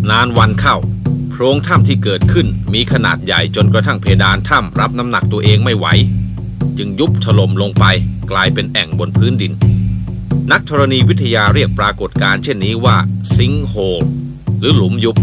นานวันเข้าโพรงถ้ำที่เกิดขึ้นมีขนาดใหญ่จนกระทั่งเพดานถ้ำรับน้ำหนักตัวเองไม่ไหวจึงยุบถล่มลงไปกลายเป็นแอ่งบนพื้นดินนักธรณีวิทยาเรียกปรากฏการณ์เช่นนี้ว่าซิงค์โฮลหรือหลุมยุบ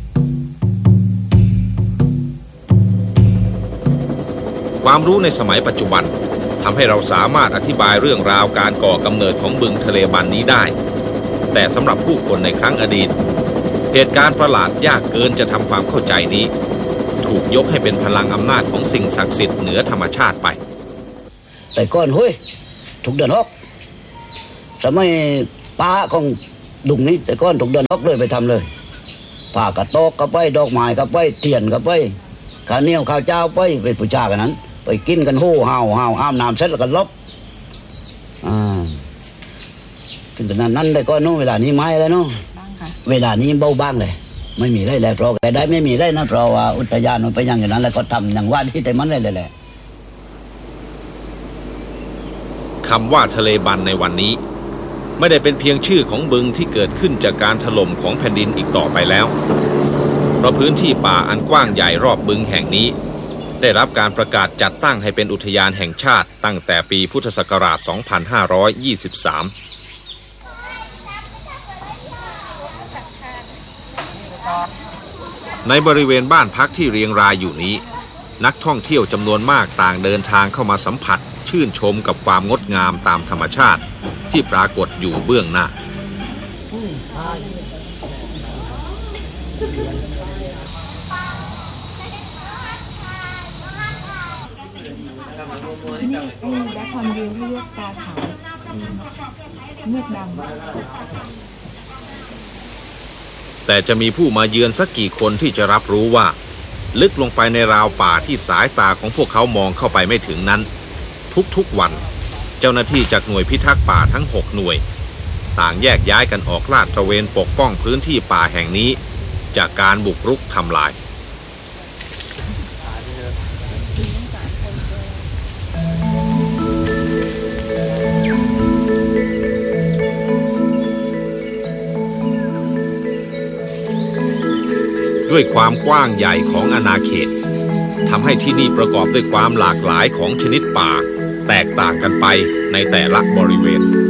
ความรู้ในสมัยปัจจุบันทำให้เราสามารถอธิบายเรื่องราวการก่อกำเนิดของบึงทะเลบันนี้ได้แต่สำหรับผู้คนในครั้งอดีตเหตุการณ์ประหลาดยากเกินจะทำความเข้าใจนี้ถูกยกให้เป็นพลังอำนาจของสิ่งศักดิ์สิทธิ์เหนือธรรมชาติไปแต่ก้อนห้วยถูกเดินฮอกจะไม่ป้าของดุงนี้แต่ก้อนถูกเดินฮอกเลยไปทำเลยผ่ากระโตกกับไปดอกไม้กับไปเทียนกับไปข้าวเหนียวข้าวเจ้าไปปูชากันนั้นไปกินกันโห่ห่าวอ้ามน้ำเสร็จแล้วก็ลบถึงขนาดนั้นได้ก้อนนู้นเวลานี้ไม้แล้วเนาะเวลานี้เบาบ้างเลยไม่มีไรแล้วเพราะแกได้ไม่มีไรนะเพราะว่าอุทยานมันไปอย่างนั้นแล้วก็ทำอย่างว่าที่แต่มันเลยแหละคำว่าทะเลบันในวันนี้ไม่ได้เป็นเพียงชื่อของบึงที่เกิดขึ้นจากการถล่มของแผ่นดินอีกต่อไปแล้วเพราะพื้นที่ป่าอันกว้างใหญ่รอบบึงแห่งนี้ได้รับการประกาศจัดตั้งให้เป็นอุทยานแห่งชาติตั้งแต่ปีพุทธศักราช 2523 ในบริเวณบ้านพักที่เรียงรายอยู่นี้นักท่องเที่ยวจำนวนมากต่างเดินทางเข้ามาสัมผัสชื่นชมกับความงดงามตามธรรมชาติที่ปรากฏอยู่เบื้องหน้าและความวิวที่เรียกตาขาวเมือกดำแต่จะมีผู้มาเยือนสักกี่คนที่จะรับรู้ว่าลึกลงไปในราวป่าที่สายตาของพวกเขามองเข้าไปไม่ถึงนั้นทุกๆวันเจ้าหน้าที่จากหน่วยพิทักษ์ป่าทั้ง6หน่วยต่างแยกย้ายกันออกลาดตระเวนปกป้องพื้นที่ป่าแห่งนี้จากการบุกรุกทำลายด้วยความกว้างใหญ่ของอาณาเขตทำให้ที่นี่ประกอบด้วยความหลากหลายของชนิดป่าแตกต่างกันไปในแต่ละบริเวณ